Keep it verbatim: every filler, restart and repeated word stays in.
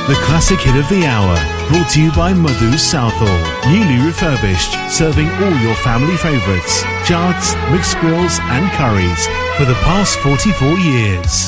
The classic hit of the hour, brought to you by Madhu's Southall. Newly refurbished, serving all your family favourites. Jards, mixed grills and curries for the past forty-four years.